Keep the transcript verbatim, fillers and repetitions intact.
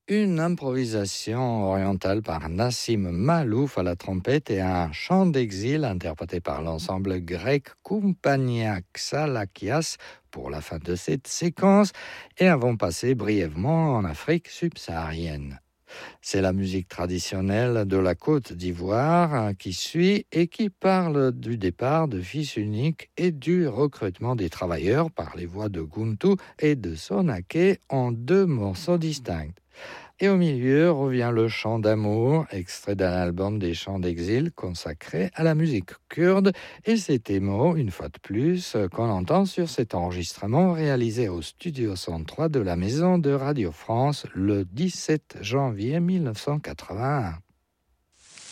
Une improvisation orientale par Nassim Malouf à la trompette et un chant d'exil interprété par l'ensemble grec Kompania Xalakias pour la fin de cette séquence et avons passé brièvement en Afrique subsaharienne. C'est la musique traditionnelle de la Côte d'Ivoire qui suit et qui parle du départ de fils uniques et du recrutement des travailleurs par les voix de Guntu et de Sonaké en deux morceaux distincts. Et au milieu revient le chant d'amour, extrait d'un album des chants d'exil consacré à la musique kurde. Et c'est Emo, une fois de plus, qu'on entend sur cet enregistrement réalisé au Studio cent trois de la Maison de Radio France le dix-sept janvier mille neuf cent quatre-vingt-un.